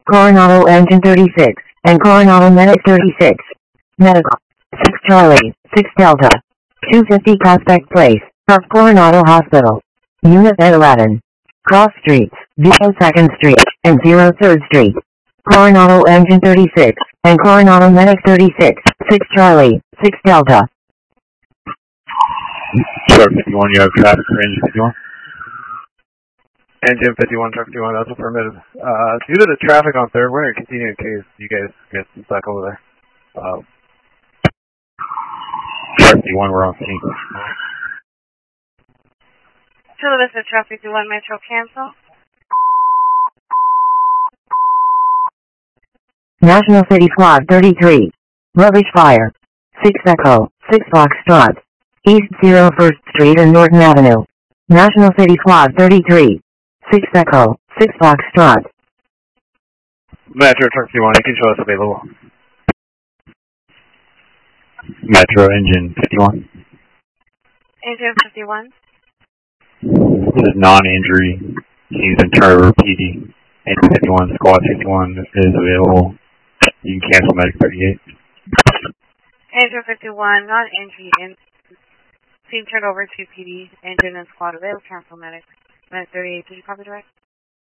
Coronado Engine 36, and Coronado Medic 36. Medical. 6 Charlie, 6 Delta. 250 Prospect Place, South Coronado Hospital. Unit at 11. Cross Streets, 02nd Street, and 03rd Street. Coronado Engine 36, and Coronado Medic 36, 6 Charlie, 6 Delta. Truck 51, you have traffic for Engine 51? Engine 51, Truck 51, that's affirmative. Due to the traffic on 3rd, we're going to continue in case you guys get stuck over there. Truck 51, we're on scene. Chula Vista Truck 51, Metro cancel. National City Squad 33. Rubbish fire. 6 Echo, 6 Foxtrot. East 01st Street and Norton Avenue. National City Squad 33. 6 Echo, 6 Foxtrot. Metro Truck 51, you can show us available. Metro Engine 51. Engine 51. This is non-injury. He's in Turner PD. Engine 51, Squad 51 is available. You can cancel Medic 38. Engine 51, non-injury. Team turned over to PD. Engine and squad available. Cancel Medic. Medic 38. Did you copy direct?